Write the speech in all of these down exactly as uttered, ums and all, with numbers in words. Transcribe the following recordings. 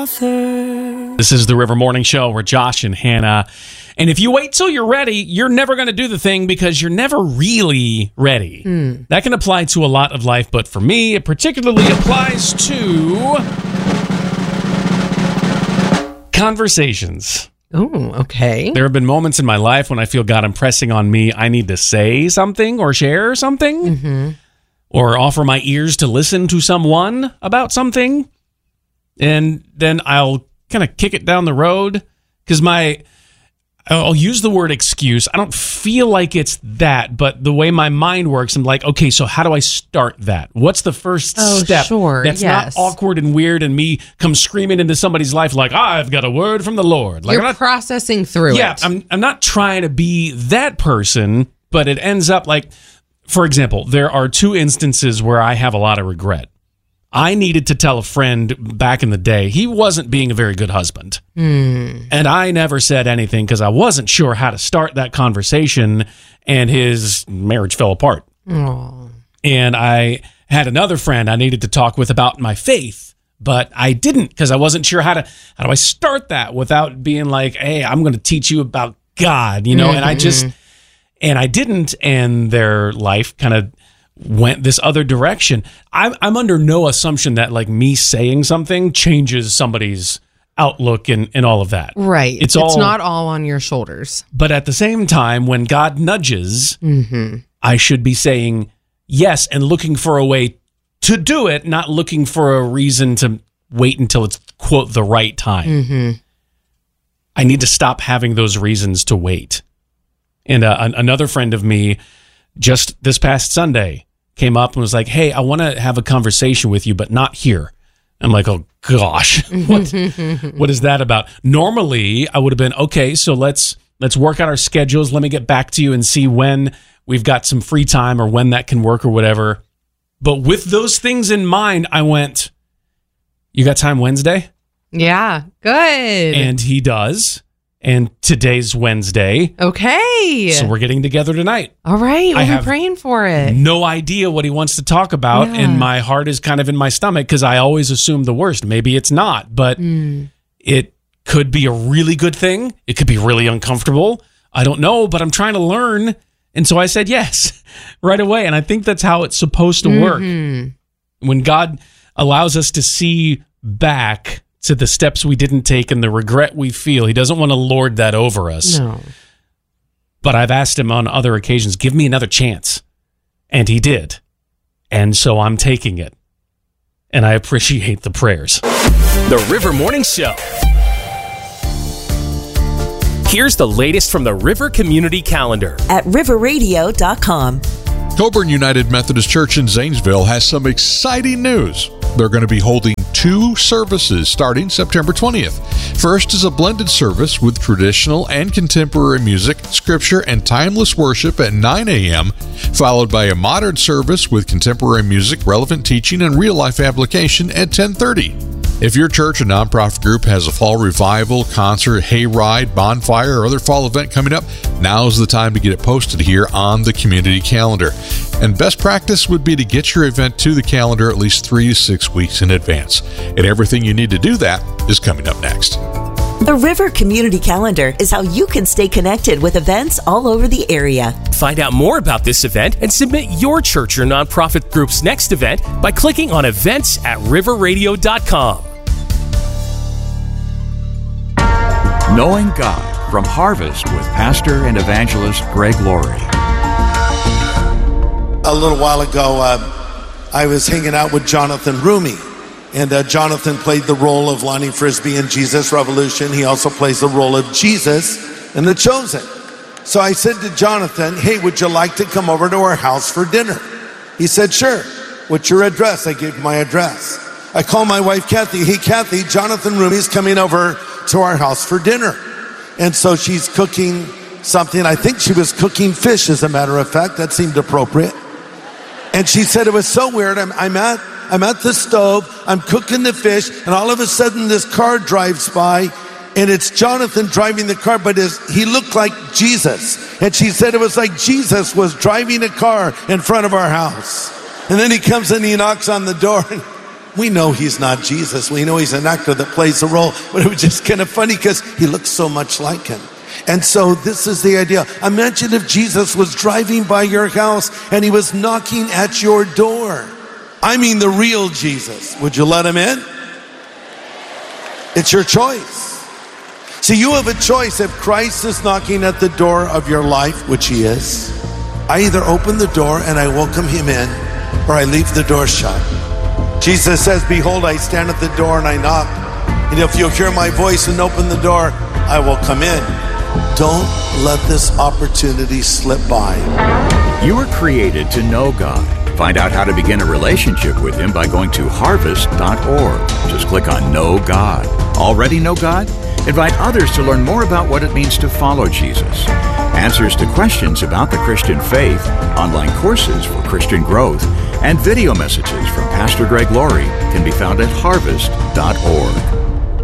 author. This is the River Morning Show. We're Josh and Hannah. And if you wait till you're ready, you're never going to do the thing because you're never really ready. Mm. That can apply to a lot of life, but for me, it particularly applies to conversations. Oh, okay. There have been moments in my life when I feel God impressing on me, I need to say something or share something, mm-hmm. or offer my ears to listen to someone about something. And then I'll kind of kick it down the road because my... I'll use the word excuse. I don't feel like it's that, but the way my mind works, I'm like, okay, so how do I start that? What's the first oh, step sure, that's yes. not awkward and weird and me come screaming into somebody's life like, ah, I've got a word from the Lord. Like, You're I'm not, processing through yeah, it. Yeah, I'm, I'm not trying to be that person, but it ends up like, for example, there are two instances where I have a lot of regret. I needed to tell a friend back in the day he wasn't being a very good husband. Mm. And I never said anything because I wasn't sure how to start that conversation, and his marriage fell apart. Aww. And I had another friend I needed to talk with about my faith, but I didn't because I wasn't sure how to, how do I start that without being like, hey, I'm going to teach you about God, you know? Mm-hmm. And I just, and I didn't, and their life kind of went this other direction. I'm, I'm under no assumption that like me saying something changes somebody's outlook and, and all of that. Right. It's, it's all, not all on your shoulders. But at the same time, when God nudges, mm-hmm. I should be saying yes and looking for a way to do it, not looking for a reason to wait until it's, quote, the right time. Mm-hmm. I need to stop having those reasons to wait. And uh, an, another friend of me just this past Sunday came up and was like, hey, I want to have a conversation with you, but not here. I'm like, oh gosh, what, what is that about? Normally I would have been, okay, so let's, let's work out our schedules. Let me get back to you and see when we've got some free time or when that can work or whatever. But with those things in mind, I went, you got time Wednesday? Yeah, good. And he does. And today's Wednesday. Okay. So we're getting together tonight. All right. We'll I be have praying for it. No idea what he wants to talk about. Yeah. And my heart is kind of in my stomach because I always assume the worst. Maybe it's not, but mm. it could be a really good thing. It could be really uncomfortable. I don't know, but I'm trying to learn. And so I said yes right away. And I think that's how it's supposed to mm-hmm. work. When God allows us to see back to the steps we didn't take and the regret we feel, he doesn't want to lord that over us. No. But I've asked him on other occasions, give me another chance. And he did. And so I'm taking it. And I appreciate the prayers. The River Morning Show. Here's the latest from the River Community Calendar at river radio dot com. Coburn United Methodist Church in Zanesville has some exciting news. They're going to be holding two services starting September twentieth. First is a blended service with traditional and contemporary music, scripture, and timeless worship at nine a.m., followed by a modern service with contemporary music, relevant teaching, and real-life application at ten thirty. If your church or nonprofit group has a fall revival, concert, hayride, bonfire, or other fall event coming up, now's the time to get it posted here on the community calendar. And best practice would be to get your event to the calendar at least three to six weeks in advance. And everything you need to do that is coming up next. The River Community Calendar is how you can stay connected with events all over the area. Find out more about this event and submit your church or nonprofit group's next event by clicking on events at river radio dot com. Knowing God from Harvest with Pastor and Evangelist Greg Laurie. A little while ago, uh, I was hanging out with Jonathan Rumi, and uh, Jonathan played the role of Lonnie Frisbee in Jesus Revolution. He also plays the role of Jesus in The Chosen. So I said to Jonathan, hey, would you like to come over to our house for dinner? He said, sure. What's your address? I gave him my address. I called my wife, Kathy. Hey, Kathy, Jonathan Rumi's coming over to our house for dinner. And so she's cooking something. I think she was cooking fish, as a matter of fact. That seemed appropriate. And she said, it was so weird. I'm, I'm at I'm at the stove. I'm cooking the fish. And all of a sudden, this car drives by. And it's Jonathan driving the car, but his, he looked like Jesus. And she said it was like Jesus was driving a car in front of our house. And then he comes in, he knocks on the door. And We know he's not Jesus. We know he's an actor that plays a role, but it was just kind of funny because he looks so much like him. And so this is the idea. Imagine if Jesus was driving by your house and he was knocking at your door. I mean the real Jesus. Would you let him in? It's your choice. See, you have a choice. If Christ is knocking at the door of your life, which he is, I either open the door and I welcome him in, or I leave the door shut. Jesus says, behold, I stand at the door and I knock. And if you'll hear my voice and open the door, I will come in. Don't let this opportunity slip by. You were created to know God. Find out how to begin a relationship with him by going to harvest dot org. Just click on Know God. Already know God? Invite others to learn more about what it means to follow Jesus. Answers to questions about the Christian faith, online courses for Christian growth, and video messages from Pastor Greg Laurie can be found at harvest dot org.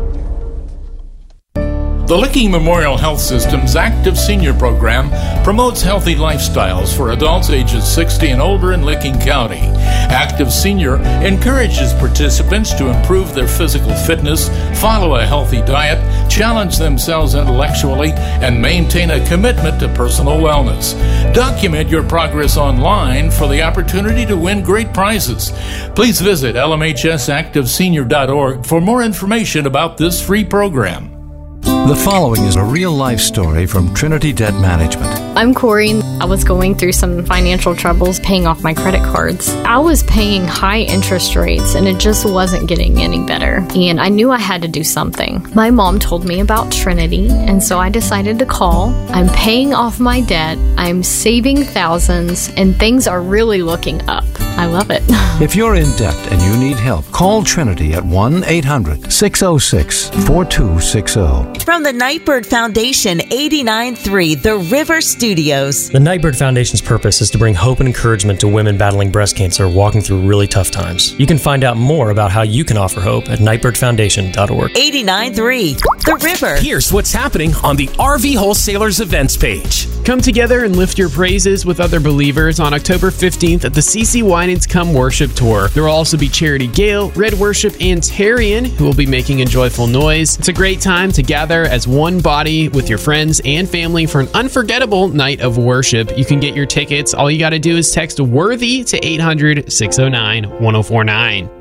The Licking Memorial Health System's Active Senior Program promotes healthy lifestyles for adults ages sixty and older in Licking County. Active Senior encourages participants to improve their physical fitness, follow a healthy diet, challenge themselves intellectually, and maintain a commitment to personal wellness. Document your progress online for the opportunity to win great prizes. Please visit L M H S active senior dot org for more information about this free program. The following is a real-life story from Trinity Debt Management. I'm Corey. I was going through some financial troubles paying off my credit cards. I was paying high interest rates and it just wasn't getting any better. And I knew I had to do something. My mom told me about Trinity, and so I decided to call. I'm paying off my debt. I'm saving thousands, and things are really looking up. I love it. If you're in debt and you need help, call Trinity at one eight hundred six oh six four two six oh. From the Nightbird Foundation, eighty-nine point three The River Studios. The Nightbird Foundation's purpose is to bring hope and encouragement to women battling breast cancer walking through really tough times. You can find out more about how you can offer hope at nightbird foundation dot org. eighty-nine point three The River. Here's what's happening on the R V Wholesalers events page. Come together and lift your praises with other believers on October fifteenth at the C C Winans Come Worship Tour. There will also be Charity Gale, Red Worship, and Tarian, who will be making a joyful noise. It's a great time to gather as one body with your friends and family for an unforgettable night of worship. You can get your tickets. All you got to do is text WORTHY to eight hundred six oh nine one oh four nine.